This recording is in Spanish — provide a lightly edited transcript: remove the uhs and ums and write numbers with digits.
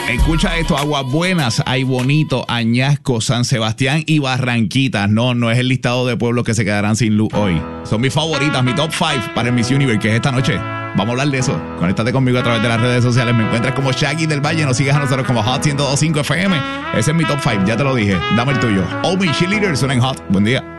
Escucha esto, Aguas Buenas, Ay Bonito, Añasco, San Sebastián y Barranquitas. No es el listado de pueblos que se quedarán sin luz hoy. Son mis favoritas, mi top 5 para el Miss Universe, que es esta noche. Vamos a hablar de eso. Conéctate conmigo a través de las redes sociales. Me encuentras como Shaggy del Valle. Nos sigues a nosotros como Hot 102.5 FM. Ese es mi top 5, ya te lo dije. Dame el tuyo. Omi, Cheerleader, suena en Hot. Buen día.